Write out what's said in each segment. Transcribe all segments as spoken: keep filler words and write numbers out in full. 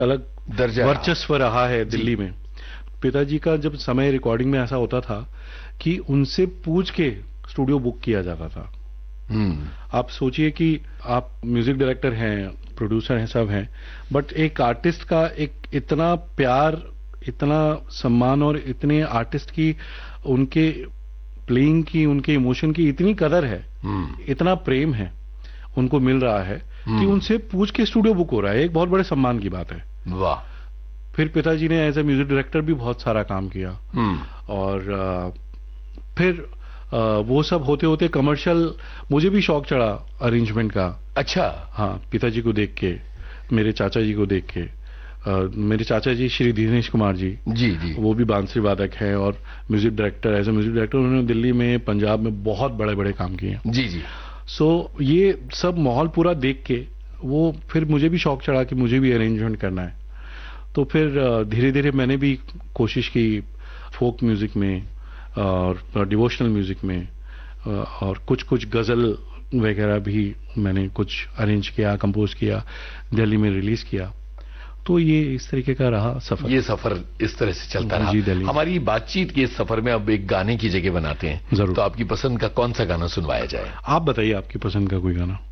अलग दर्जा वर्चस्व रहा है दिल्ली में। पिताजी का जब समय रिकॉर्डिंग में ऐसा होता था कि उनसे पूछ के स्टूडियो बुक किया जाता था। हम्म आप सोचिए कि आप म्यूजिक डायरेक्टर हैं, प्रोड्यूसर हैं, सब हैं, बट एक आर्टिस्ट का एक इतना प्यार, इतना सम्मान और इतने आर्टिस्ट की, उनके प्लेइंग की, उनके इमोशन की इतनी कदर है, इतना प्रेम है उनको मिल रहा है कि उनसे पूछ के स्टूडियो बुक हो रहा है। एक बहुत बड़े सम्मान की बात है। वाह। फिर पिताजी ने एज ए म्यूजिक डायरेक्टर भी बहुत सारा काम किया और आ, फिर आ, वो सब होते होते कमर्शियल मुझे भी शौक चढ़ा अरेंजमेंट का। अच्छा। हाँ, पिताजी को देख के, मेरे चाचा जी को देख के। आ, मेरे चाचा जी श्री दिनेश कुमार जी जी जी वो भी बांसुरी वादक हैं और music director, as a music director उन्होंने दिल्ली में, पंजाब में बहुत बड़े बड़े काम किए हैं। जी जी। सो so, ये सब माहौल पूरा देख के वो फिर मुझे भी शौक चढ़ा कि मुझे भी अरेंजमेंट करना है। तो फिर धीरे धीरे मैंने भी कोशिश की फोक म्यूजिक में और डिवोशनल म्यूजिक में, और कुछ कुछ गजल वगैरह भी मैंने कुछ अरेंज किया, कंपोज किया, दिल्ली में रिलीज किया। तो ये इस तरीके का रहा सफर। ये सफर इस तरह से चलता रहा। जी, दिल्ली। हमारी बातचीत के इस सफर में अब एक गाने की जगह बनाते हैं। जरूर। तो आपकी पसंद का कौन सा गाना सुनवाया जाए? आप बताइए आपकी पसंद का कोई गाना।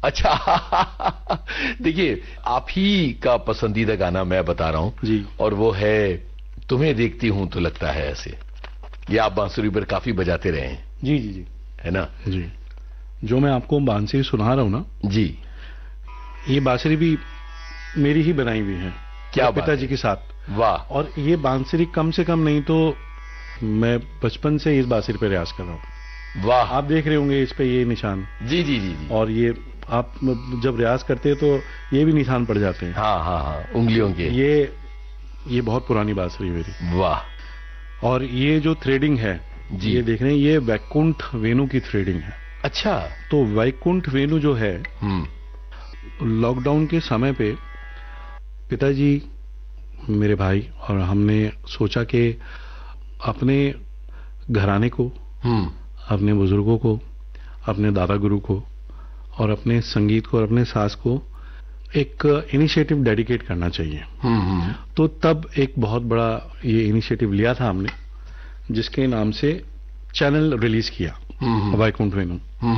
अच्छा देखिए, आप ही का पसंदीदा गाना मैं बता रहा हूं जी, और वो है तुम्हें देखती हूं तो लगता है ऐसे। ये आप बांसुरी पर काफी बजाते रहे हैं। जी जी जी, है ना? जी। जो मैं आपको बांसुरी सुना रहा हूं ना जी, ये बांसुरी भी मेरी ही बनाई हुई है, क्या पिताजी के साथ। वाह। और ये बांसुरी कम से कम नहीं तो मैं बचपन से इस बांसुरी पे रियाज कर रहा हूँ। वाह। आप देख रहे होंगे इस पे ये निशान। जी जी जी जी। और ये आप जब रियाज करते हैं तो ये भी निशान पड़ जाते हैं। हाँ हाँ हाँ, उंगलियों के। ये ये बहुत पुरानी बांसुरी मेरी। वाह। और ये जो थ्रेडिंग है जी, ये देख रहे हैं, ये वैकुंठ वेणु की थ्रेडिंग है। अच्छा। तो वैकुंठ वेणु जो है, लॉकडाउन के समय पे पिताजी, मेरे भाई और हमने सोचा कि अपने घराने को, अपने बुजुर्गों को, अपने दादा गुरु को और अपने संगीत को और अपने सास को एक इनिशिएटिव डेडिकेट करना चाहिए। तो तब एक बहुत बड़ा ये इनिशिएटिव लिया था हमने, जिसके नाम से चैनल रिलीज किया, वैकुंठ वेणु।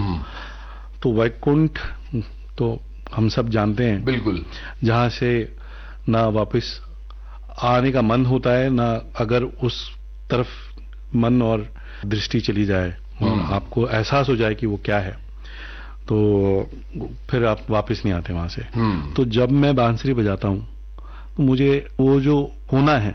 तो वैकुंठ तो हम सब जानते हैं, बिल्कुल, जहां से ना वापस आने का मन होता है, ना अगर उस तरफ मन और दृष्टि चली जाए और आपको एहसास हो जाए कि वो क्या है, तो फिर आप वापस नहीं आते वहां से। तो जब मैं बांसुरी बजाता हूं तो मुझे वो जो होना है,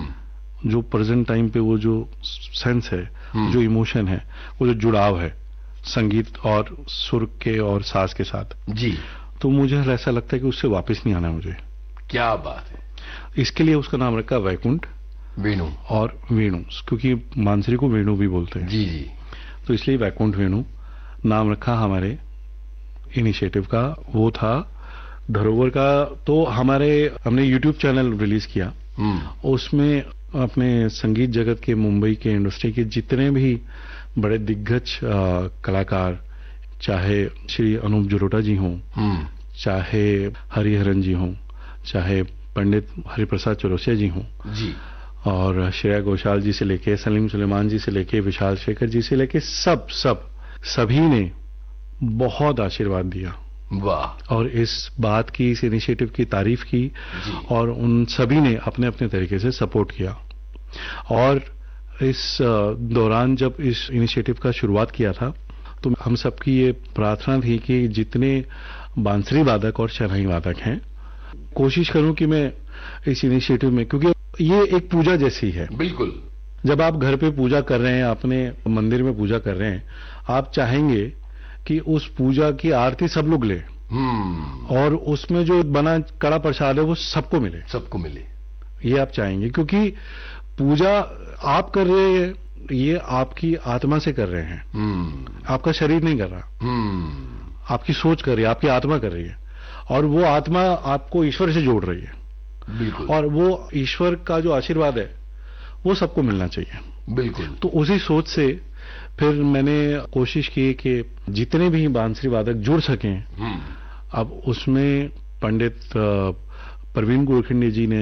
जो प्रेजेंट टाइम पे वो जो सेंस है, जो इमोशन है, वो जो जुड़ाव है संगीत और सुर के और साज के साथ जी, तो मुझे ऐसा लगता है कि उससे वापस नहीं आना है मुझे। क्या बात है। इसके लिए उसका नाम रखा वैकुंठ वेणु और वेणु, क्योंकि बांसुरी को वेणु भी बोलते हैं। जी जी। तो इसलिए वैकुंठ वेणु नाम रखा हमारे इनिशिएटिव का। वो था धरोहर का। तो हमारे हमने यूट्यूब चैनल रिलीज किया, उसमें अपने संगीत जगत के, मुंबई के इंडस्ट्री के जितने भी बड़े दिग्गज कलाकार, चाहे श्री अनूप जलोटा जी हों, चाहे हरिहरन जी हों, चाहे पंडित हरिप्रसाद चौरसिया जी हों जी, और श्रेया घोषाल जी से लेके सलीम सुलेमान जी से लेके विशाल शेखर जी से लेके सब सब सभी ने बहुत आशीर्वाद दिया। वाह। और इस बात की, इस इनिशिएटिव की तारीफ की और उन सभी ने अपने अपने तरीके से सपोर्ट किया। और इस दौरान जब इस इनिशिएटिव का शुरुआत किया था तो हम सबकी ये प्रार्थना थी कि जितने बांसुरी वादक और शहनाई वादक हैं, कोशिश करूं कि मैं इस इनिशिएटिव में, क्योंकि ये एक पूजा जैसी है। बिल्कुल। जब आप घर पे पूजा कर रहे हैं, अपने मंदिर में पूजा कर रहे हैं, आप चाहेंगे कि उस पूजा की आरती सब लोग ले और उसमें जो बना कड़ा प्रसाद है वो सबको मिले, सबको मिले, ये आप चाहेंगे। क्योंकि पूजा आप कर रहे हैं, ये आपकी आत्मा से कर रहे हैं, आपका शरीर नहीं कर रहा, आपकी सोच कर रही है, आपकी आत्मा कर रही है, और वो आत्मा आपको ईश्वर से जोड़ रही है। बिल्कुल। और वो ईश्वर का जो आशीर्वाद है वो सबको मिलना चाहिए। बिल्कुल। तो उसी सोच से फिर मैंने कोशिश की कि जितने भी बांसुरी वादक जुड़ सकें। अब उसमें पंडित प्रवीण गोरखंडे जी ने